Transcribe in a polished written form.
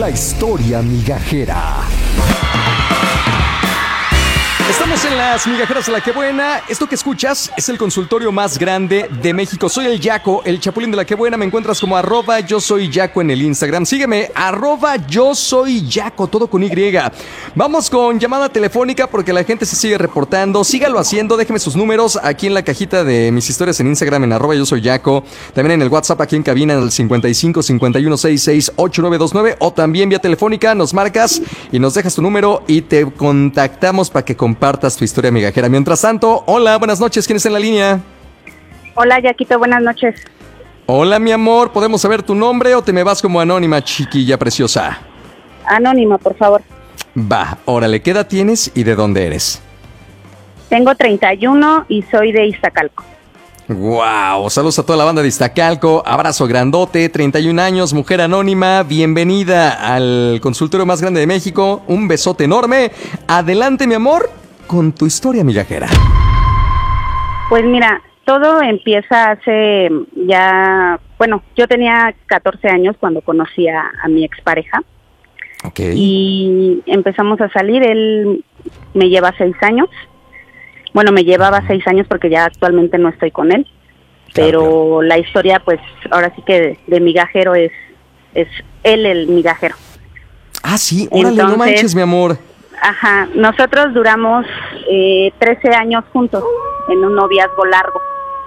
La historia migajera. Estamos en las migajeras de la que buena. Esto que escuchas es el consultorio más grande de México. Soy el Yaco, el chapulín de la que buena. Me encuentras como @yo soy Yaco en el Instagram. Sígueme, @yo soy Yaco, todo con Y. Vamos con llamada telefónica porque la gente se sigue reportando. Sígalo haciendo, déjeme sus números aquí en la cajita de mis historias en Instagram en @yo soy Yaco. También en el WhatsApp aquí en cabina en el 55 51 66 8929 o también vía telefónica nos marcas y nos dejas tu número y te contactamos para que compartas tu historia migajera. Mientras tanto, hola, buenas noches, ¿quién está en la línea? Hola, Yaquito, buenas noches. Hola, mi amor, ¿podemos saber tu nombre o te me vas como anónima, chiquilla preciosa? Anónima, por favor. Va, órale, ¿qué edad tienes y de dónde eres? Tengo 31 y soy de Iztacalco. Wow, saludos a toda la banda de Iztacalco, abrazo grandote, 31 años, mujer anónima, bienvenida al consultorio más grande de México, un besote enorme. Adelante, mi amor, con tu historia migajera. Pues mira, todo empieza hace ya, bueno, yo tenía 14 años cuando conocí a mi expareja. Ok. Y empezamos a salir, él me lleva 6 años. Bueno, me llevaba 6 años porque ya actualmente no estoy con él, pero la historia, pues, ahora sí que de migajero es él el migajero. Ah, sí, órale, entonces, no manches, mi amor. Ajá, nosotros duramos 13 años juntos en un noviazgo largo.